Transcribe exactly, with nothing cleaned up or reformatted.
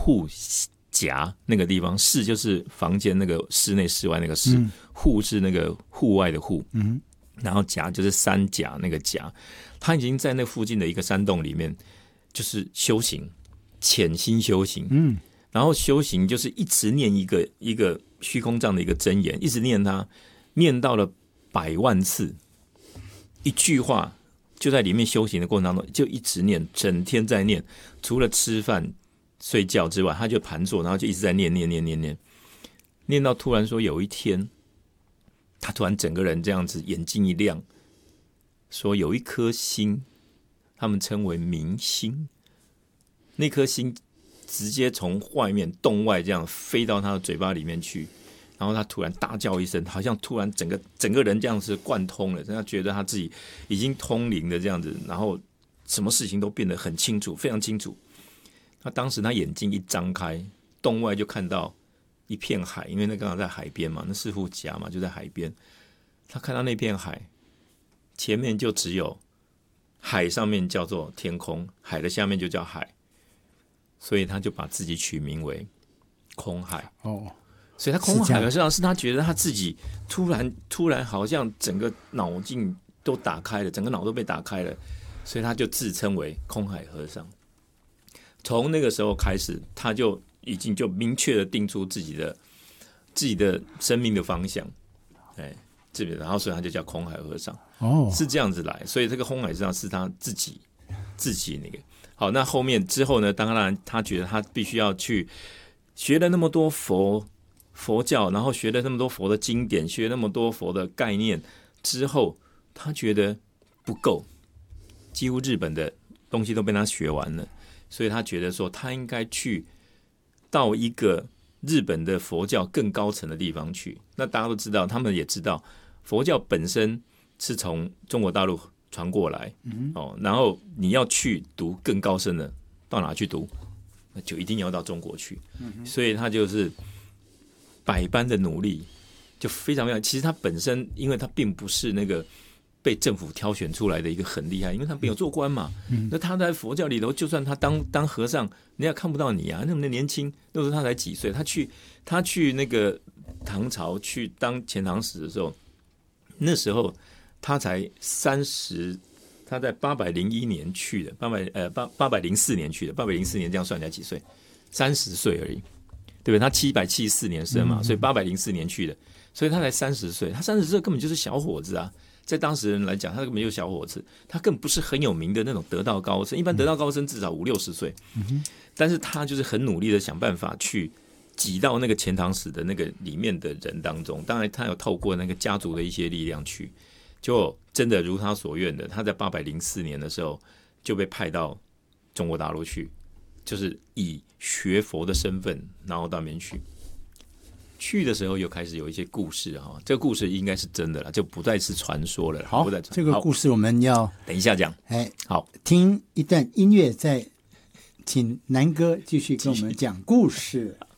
户夹那个地方，室就是房间那个室内室外那个室，嗯、户是那个户外的户，嗯、然后夹就是山夹那个夹，他已经在那附近的一个山洞里面，就是修行，潜心修行，嗯，然后修行就是一直念一个一个虚空藏的一个真言，一直念它，念到了百万次，一句话就在里面修行的过程当中，就一直念，整天在念，除了吃饭睡觉之外，他就盘坐，然后就一直在念念念念念，念到突然说有一天，他突然整个人这样子眼睛一亮，说有一颗星，他们称为明星，那颗星直接从外面洞外这样飞到他的嘴巴里面去，然后他突然大叫一声，好像突然整个整个人这样子贯通了，他觉得他自己已经通灵的这样子，然后什么事情都变得很清楚，非常清楚。他当时他眼睛一张开，洞外就看到一片海，因为那刚好在海边嘛，那四户夹嘛，就在海边。他看到那片海，前面就只有海，上面叫做天空，海的下面就叫海，所以他就把自己取名为空海。哦，所以他空海实际上是他觉得他自己突然突然好像整个脑筋都打开了，整个脑都被打开了，所以他就自称为空海和尚。从那个时候开始，他就已经就明确的定出自己的自己的生命的方向，哎，这边然后所以他就叫空海和尚，哦，是这样子来，所以这个空海和尚是他自己自己那个好。那后面之后呢，当然他觉得他必须要去学了那么多佛佛教，然后学了那么多佛的经典，学了那么多佛的概念之后，他觉得不够，几乎日本的东西都被他学完了。所以他觉得说，他应该去到一个日本的佛教更高层的地方去。那大家都知道，他们也知道，佛教本身是从中国大陆传过来，嗯哦，然后你要去读更高深的，到哪去读？那就一定要到中国去。嗯、所以他就是百般的努力，就非常非常。其实他本身，因为他并不是那个被政府挑选出来的一个很厉害，因为他没有做官嘛。嗯、那他在佛教里头，就算他当当和尚，人家看不到你啊，那么年轻，那时候他才几岁，他去他去那个唐朝去当遣唐使的时候，那时候他才三十，他在八百零一年去的，八百呃八八百零四年去的，八百零四年这样算起来几岁？三十岁而已，对不对？他七百七十四年生嘛，所以八百零四年去的，所以他才三十岁，他三十岁根本就是小伙子啊。在当时人来讲，他根本就是小伙子，他更不是很有名的那种得道高僧。一般得道高僧至少五六十岁，嗯、但是他就是很努力的想办法去挤到那个遣唐使的那个里面的人当中。当然，他有透过那个家族的一些力量去，就真的如他所愿的，他在八百零四年的时候就被派到中国大陆去，就是以学佛的身份，然后到那边去。去的时候又开始有一些故事哈，这个故事应该是真的了，就不再是传说了。 好，这个故事我们要等一下讲。 哎， 好， 听一段音乐，再请南哥继续跟我们讲故事。